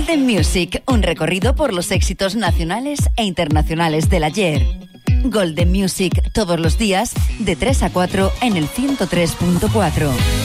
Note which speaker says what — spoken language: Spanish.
Speaker 1: Golden Music, un recorrido por los éxitos nacionales e internacionales del ayer. Golden Music, todos los días, de 3 a 4 en el 103.4.